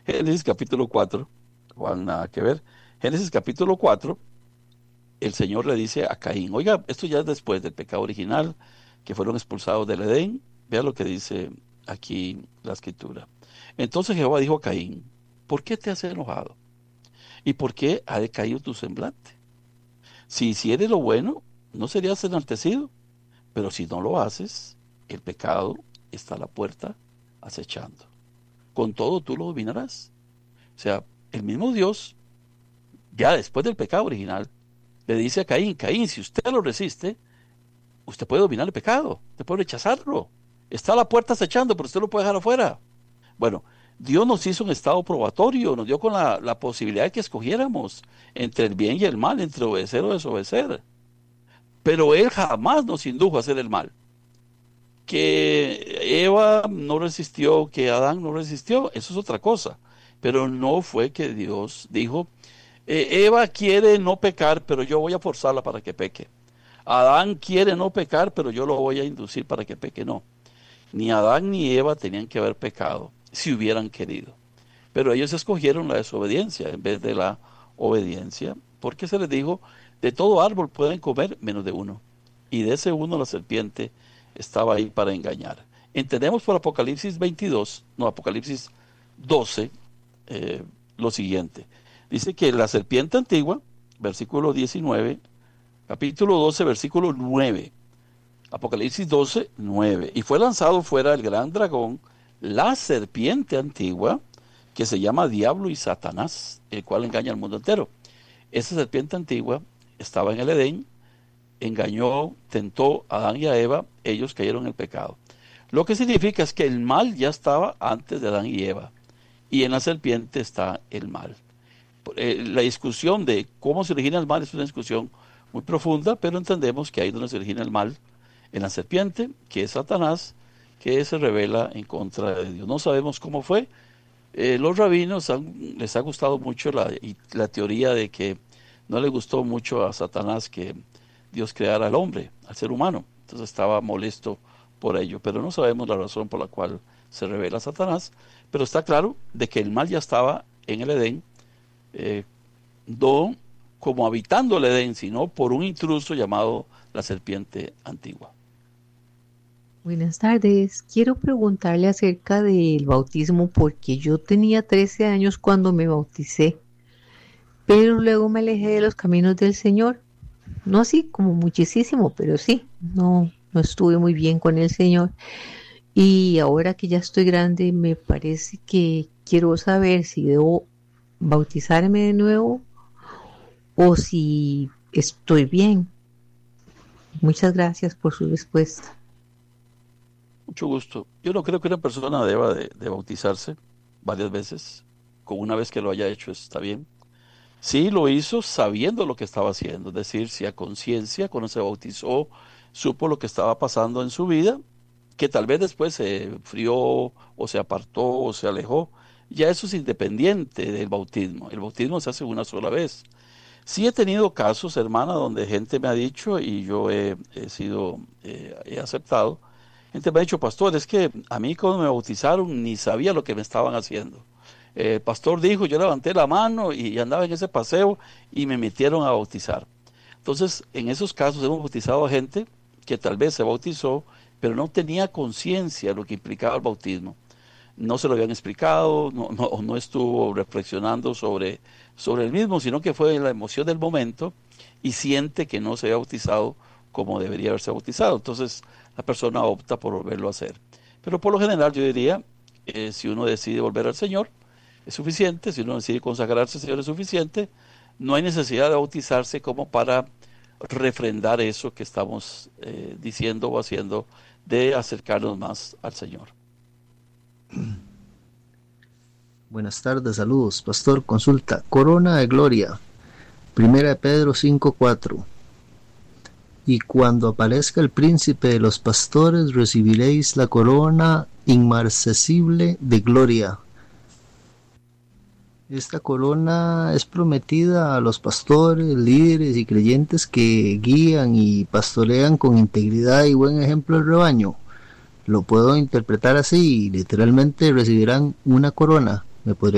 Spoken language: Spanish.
Génesis capítulo 4, Juan, nada que ver. Génesis capítulo 4, el Señor le dice a Caín, oiga, esto ya es después del pecado original, que fueron expulsados del Edén. Vea lo que dice aquí la escritura. Entonces Jehová dijo a Caín, ¿por qué te has enojado? ¿Y por qué ha decaído tu semblante? Si hicieres lo bueno, no serías enaltecido, pero si no lo haces, el pecado está a la puerta acechando. Con todo tú lo dominarás. O sea, el mismo Dios, ya después del pecado original, le dice a Caín, Caín, si usted lo resiste, usted puede dominar el pecado, usted puede rechazarlo. Está a la puerta acechando, pero usted lo puede dejar afuera. Bueno, Dios nos hizo un estado probatorio, nos dio con la posibilidad de que escogiéramos entre el bien y el mal, entre obedecer o desobedecer. Pero Él jamás nos indujo a hacer el mal. Que Eva no resistió, que Adán no resistió, eso es otra cosa. Pero no fue que Dios dijo, Eva quiere no pecar, pero yo voy a forzarla para que peque. Adán quiere no pecar, pero yo lo voy a inducir para que peque. No, ni Adán ni Eva tenían que haber pecado si hubieran querido. Pero ellos escogieron la desobediencia en vez de la obediencia, porque se les dijo, de todo árbol pueden comer menos de uno. Y de ese uno la serpiente estaba ahí para engañar. Entendemos por Apocalipsis 22, no, Apocalipsis 12, lo siguiente. Dice que la serpiente antigua, versículo 19, capítulo 12, versículo 9, Apocalipsis 12, 9, y fue lanzado fuera el gran dragón, la serpiente antigua, que se llama Diablo y Satanás, el cual engaña al mundo entero. Esa serpiente antigua estaba en el Edén, engañó, tentó a Adán y a Eva, ellos cayeron en el pecado. Lo que significa es que el mal ya estaba antes de Adán y Eva, y en la serpiente está el mal. La discusión de cómo se origina el mal es una discusión muy profunda, pero entendemos que ahí es donde se origina el mal, en la serpiente, que es Satanás, que se revela en contra de Dios. No sabemos cómo fue. Los rabinos les ha gustado mucho la teoría de que no le gustó mucho a Satanás que Dios creara al hombre, al ser humano. Entonces estaba molesto por ello, pero no sabemos la razón por la cual se revela Satanás. Pero está claro de que el mal ya estaba en el Edén, no como habitando el Edén, sino por un intruso llamado la serpiente antigua. Buenas tardes. Quiero preguntarle acerca del bautismo porque yo tenía 13 años cuando me bauticé, pero luego me alejé de los caminos del Señor. No así como muchísimo, pero sí, no estuve muy bien con el Señor. Y ahora que ya estoy grande, me parece que quiero saber si debo bautizarme de nuevo o si estoy bien. Muchas gracias por su respuesta. Mucho gusto. Yo no creo que una persona deba de bautizarse varias veces. Con una vez que lo haya hecho está bien. Sí, lo hizo sabiendo lo que estaba haciendo, es decir, si a conciencia, cuando se bautizó, supo lo que estaba pasando en su vida, que tal vez después se enfrió o se apartó o se alejó. Ya eso es independiente del bautismo. El bautismo se hace una sola vez. Sí he tenido casos, hermana, donde gente me ha dicho y yo he aceptado. Gente me ha dicho, pastor, es que a mí cuando me bautizaron ni sabía lo que me estaban haciendo. El pastor dijo, yo levanté la mano y andaba en ese paseo y me metieron a bautizar. Entonces, en esos casos hemos bautizado a gente que tal vez se bautizó, pero no tenía conciencia de lo que implicaba el bautismo. No se lo habían explicado, no estuvo reflexionando sobre el mismo, sino que fue la emoción del momento y siente que no se había bautizado como debería haberse bautizado. Entonces, la persona opta por volverlo a hacer. Pero por lo general yo diría, si uno decide volver al Señor, es suficiente. Si uno decide consagrarse al Señor, es suficiente. No hay necesidad de bautizarse como para refrendar eso que estamos diciendo o haciendo de acercarnos más al Señor. Buenas tardes, saludos. Pastor, consulta. Corona de gloria. Primera de Pedro 5:4. Y cuando aparezca el príncipe de los pastores, recibiréis la corona inmarcesible de gloria. Esta corona es prometida a los pastores, líderes y creyentes que guían y pastorean con integridad y buen ejemplo el rebaño. Lo puedo interpretar así, literalmente recibirán una corona. ¿Me podría